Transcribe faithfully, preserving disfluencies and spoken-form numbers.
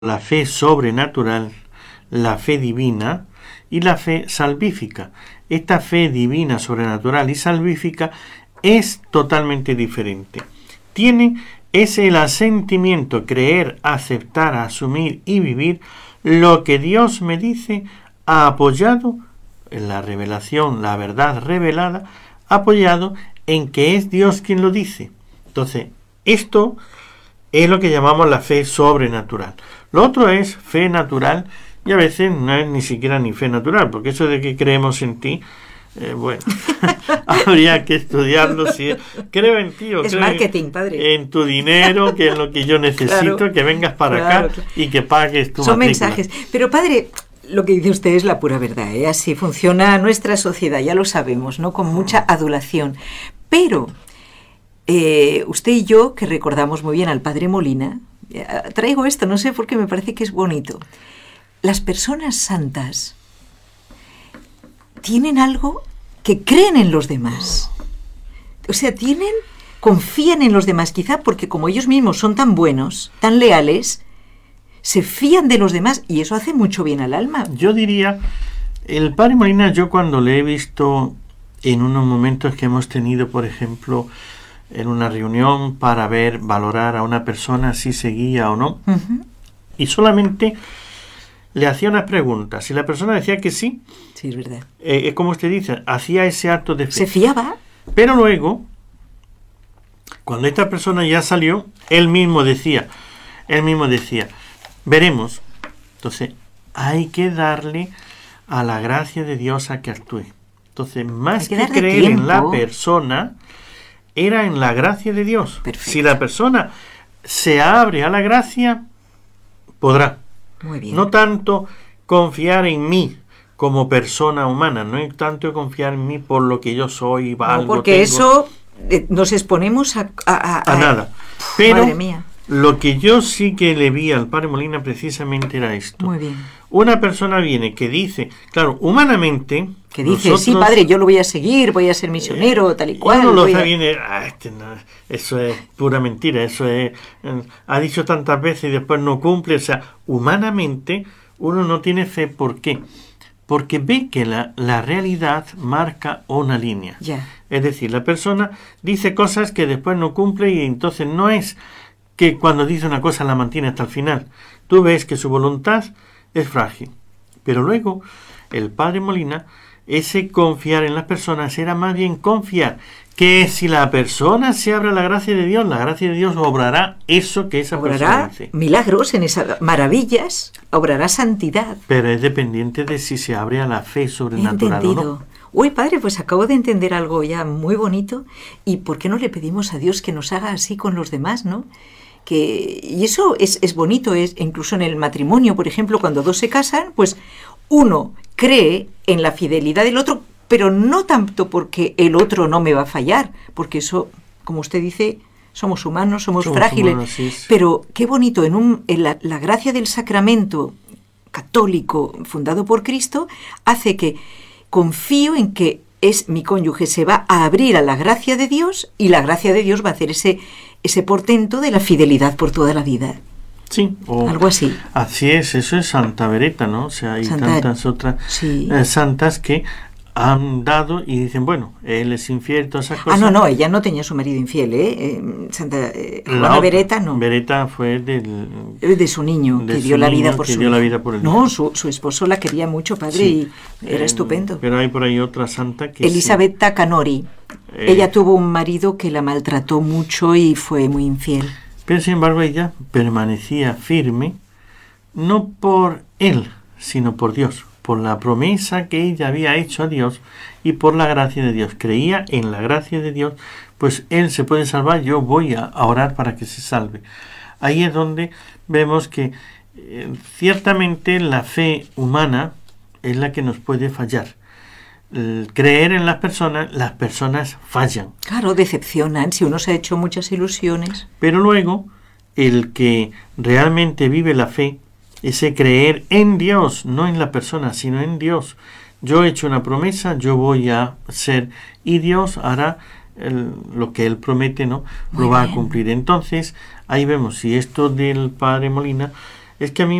la fe sobrenatural, la fe divina y la fe salvífica. Esta fe divina, sobrenatural y salvífica es totalmente diferente. Tiene es el asentimiento, creer, aceptar, asumir y vivir lo que Dios me dice, apoyado en la revelación, la verdad revelada, apoyado en que es Dios quien lo dice. Entonces, esto es lo que llamamos la fe sobrenatural. Lo otro es fe natural, y a veces no es ni siquiera ni fe natural, porque eso de que creemos en ti, eh, bueno, habría que estudiarlo. Si creo en ti o es creo marketing, padre. en tu dinero, que es lo que yo necesito, claro, que vengas para claro, acá claro. y que pagues tu Son matrícula. Mensajes. Pero padre, lo que dice usted es la pura verdad, ¿eh? Así funciona nuestra sociedad, ya lo sabemos, ¿no? Con mucha adulación. Pero eh, usted y yo, que recordamos muy bien al padre Molina, eh, traigo esto, no sé por qué me parece que es bonito. Las personas santas tienen algo que creen en los demás. O sea, tienen, confían en los demás, quizá porque como ellos mismos son tan buenos, tan leales, se fían de los demás y eso hace mucho bien al alma. Yo diría, el padre Molina, yo cuando le he visto en unos momentos que hemos tenido, por ejemplo, en una reunión para ver, valorar a una persona si seguía o no, uh-huh. y solamente le hacía unas preguntas. Si la persona decía que sí, sí, es verdad. Eh, es como usted dice, hacía ese acto de fe. Se fiaba. Pero luego, cuando esta persona ya salió, él mismo decía, él mismo decía, veremos. Entonces, hay que darle a la gracia de Dios a que actúe. Entonces, más que, que creer tiempo. en la persona, era en la gracia de Dios. Perfecto. Si la persona se abre a la gracia, podrá. Muy bien. No tanto confiar en mí como persona humana, no es tanto confiar en mí por lo que yo soy, valgo, no, porque tengo, eso eh, nos exponemos a, a, a, a nada. Pero madre mía. Lo que yo sí que le vi al padre Molina precisamente era esto. Muy bien. Una persona viene que dice, claro, humanamente... Que dice, nosotros, sí, padre, yo lo voy a seguir, voy a ser misionero, eh, tal y cual. Uno lo a... viene, ah, este no, eso es pura mentira, eso es... Eh, ha dicho tantas veces y después no cumple. O sea, humanamente uno no tiene fe. ¿Por qué? Porque ve que la, la realidad marca una línea. Ya. Es decir, la persona dice cosas que después no cumple y entonces no es que cuando dice una cosa la mantiene hasta el final. Tú ves que su voluntad es frágil. Pero luego, el padre Molina, ese confiar en las personas era más bien confiar que si la persona se abre a la gracia de Dios, la gracia de Dios obrará eso que esa obrará persona dice. Milagros en esas maravillas, obrará santidad. Pero es dependiente de si se abre a la fe sobrenatural o no. Uy, padre, pues acabo de entender algo ya muy bonito. ¿Y por qué no le pedimos a Dios que nos haga así con los demás, no? Que, y eso es, es bonito, es incluso en el matrimonio, por ejemplo, cuando dos se casan, pues uno cree en la fidelidad del otro, pero no tanto porque el otro no me va a fallar, porque eso, como usted dice, somos humanos, somos, somos frágiles, humanos, sí, sí. Pero qué bonito, en, un, en la, la gracia del sacramento católico fundado por Cristo, hace que confío en que es mi cónyuge, se va a abrir a la gracia de Dios y la gracia de Dios va a hacer ese, ese portento de la fidelidad por toda la vida. Sí, o algo así. Así es, eso es Santa Beretta, ¿no? O sea, hay Santa, tantas otras sí. eh, santas que han dado y dicen, bueno, él es infiel, todas esas cosas. Ah, no, no, ella no tenía su marido infiel, ¿eh? eh Santa eh, Juana Beretta, no. Beretta fue del... De su niño, de que su dio la vida niño, por que su dio la vida por el No, su, su esposo la quería mucho, padre, sí. y era eh, estupendo. Pero hay por ahí otra santa que... Elisabetta sí. Canori. Eh, ella tuvo un marido que la maltrató mucho y fue muy infiel. Pero sin embargo ella permanecía firme, no por él, sino por Dios, por la promesa que ella había hecho a Dios y por la gracia de Dios. Creía en la gracia de Dios, pues él se puede salvar, yo voy a orar para que se salve. Ahí es donde vemos que eh, ciertamente la fe humana es la que nos puede fallar. El creer en las personas, las personas fallan. Claro, decepcionan, si uno se ha hecho muchas ilusiones. Pero luego, el que realmente vive la fe, ese creer en Dios, no en la persona, sino en Dios. Yo he hecho una promesa, yo voy a ser, y Dios hará el, lo que Él promete, ¿no? Muy lo va bien. a cumplir. Entonces, ahí vemos, si esto del padre Molina Es que a mí